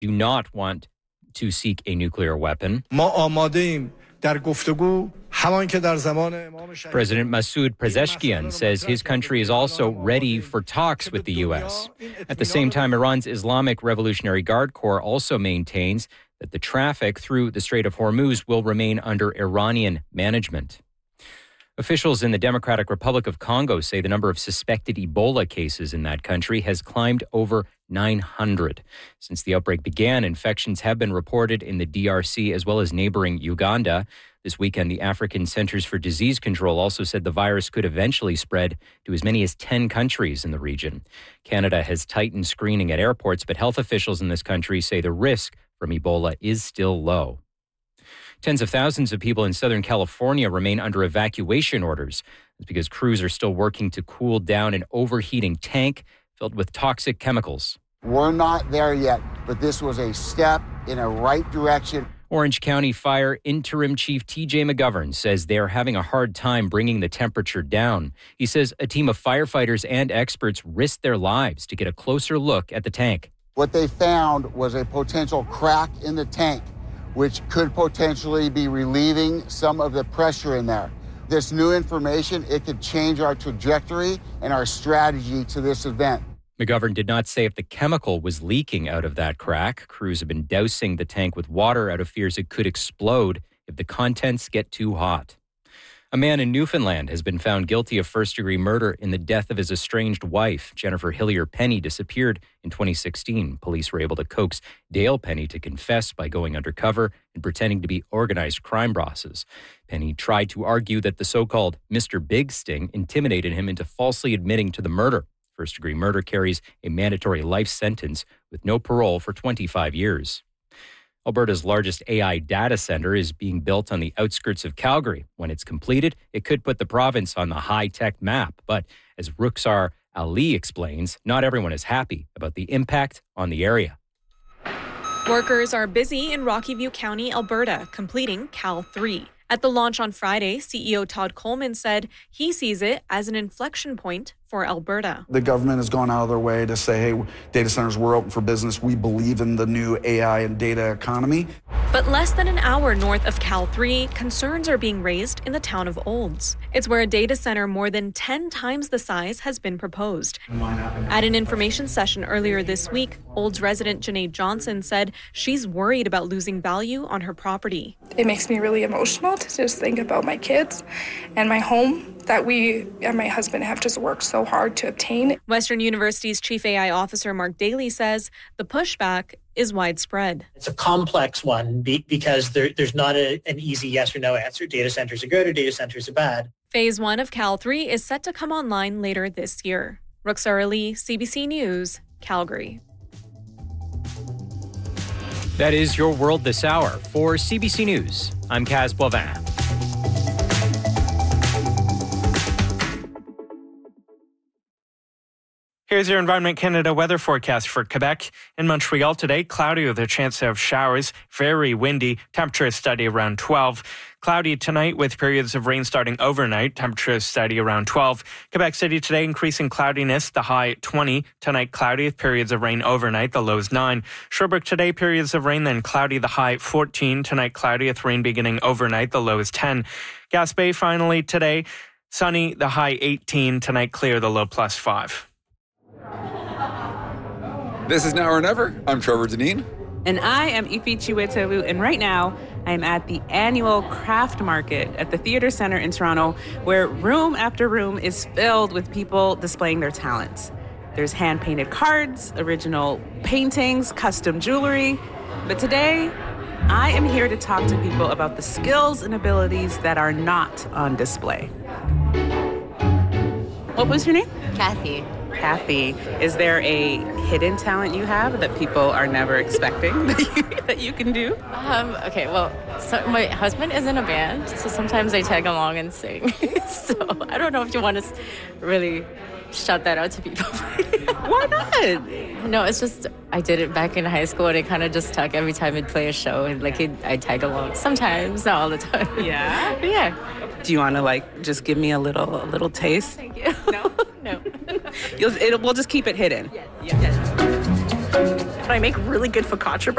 do not want to seek a nuclear weapon. President Masoud Pezeshkian says his country is also ready for talks with the U.S. At the same time, Iran's Islamic Revolutionary Guard Corps also maintains that the traffic through the Strait of Hormuz will remain under Iranian management. Officials in the Democratic Republic of Congo say the number of suspected Ebola cases in that country has climbed over 900. Since the outbreak began, infections have been reported in the DRC as well as neighboring Uganda. This weekend, the African Centers for Disease Control also said the virus could eventually spread to as many as 10 countries in the region. Canada has tightened screening at airports, but health officials in this country say the risk from Ebola is still low. Tens of thousands of people in Southern California remain under evacuation orders. It's because crews are still working to cool down an overheating tank filled with toxic chemicals. We're not there yet, but this was a step in a right direction. Orange County Fire Interim Chief TJ McGovern says they're having a hard time bringing the temperature down. He says a team of firefighters and experts risked their lives to get a closer look at the tank. What they found was a potential crack in the tank, which could potentially be relieving some of the pressure in there. This new information, it could change our trajectory and our strategy to this event. McGovern did not say if the chemical was leaking out of that crack. Crews have been dousing the tank with water out of fears it could explode if the contents get too hot. A man in Newfoundland has been found guilty of first-degree murder in the death of his estranged wife. Jennifer Hillier Penny disappeared in 2016. Police were able to coax Dale Penny to confess by going undercover and pretending to be organized crime bosses. Penny tried to argue that the so-called Mr. Big Sting intimidated him into falsely admitting to the murder. First-degree murder carries a mandatory life sentence with no parole for 25 years. Alberta's largest AI data center is being built on the outskirts of Calgary. When it's completed, it could put the province on the high-tech map. But as Rukhsar Ali explains, not everyone is happy about the impact on the area. Workers are busy in Rocky View County, Alberta, completing Cal 3. At the launch on Friday, CEO Todd Coleman said he sees it as an inflection point for Alberta. The government has gone out of their way to say, hey, data centers, we're open for business. We believe in the new AI and data economy. But less than an hour north of Cal 3, concerns are being raised in the town of Olds. It's where a data center more than 10 times the size has been proposed. At an information session earlier this week, Olds resident Janae Johnson said she's worried about losing value on her property. It makes me really emotional to just think about my kids and my home that we and my husband have just worked so hard to obtain. Western University's Chief AI Officer Mark Daly says the pushback is widespread. It's a complex one because there's not an easy yes or no answer. Data centers are good or data centers are bad. Phase 1 of Cal 3 is set to come online later this year. Rukhsar Ali, CBC News, Calgary. That is your world this hour. For CBC News, I'm Kaz Boivin. Here's your Environment Canada weather forecast for Quebec. In Montreal today, cloudy with a chance of showers, very windy, temperature steady around 12. Cloudy tonight with periods of rain starting overnight, temperature steady around 12. Quebec City today, increasing cloudiness, the high 20. Tonight, cloudy with periods of rain overnight, the lows 9. Sherbrooke today, periods of rain, then cloudy, the high 14. Tonight, cloudy with rain beginning overnight, the lows 10. Gaspé finally today, sunny, the high 18. Tonight, clear, the low plus 5. This is Now or Never. I'm Trevor Deneen. And I am Ife Chiwetewu, and right now I'm at the annual craft market at the Theatre Centre in Toronto, where room after room is filled with people displaying their talents. There's hand-painted cards, original paintings, custom jewelry. But today, I am here to talk to people about the skills and abilities that are not on display. What was your name? Kathy. Kathy, is there a hidden talent you have that people are never expecting that you can do? Okay, well, so my husband is in a band, so sometimes I tag along and sing. So I don't know if you want to really shout that out to people. Why not? No, it's just I did it back in high school, and it kind of just stuck every time I'd play a show, and I tag along. Sometimes, not all the time. Yeah? But yeah. Do you want to just give me a little taste? Thank you. No. We'll just keep it hidden. Yes. I make really good focaccia bread.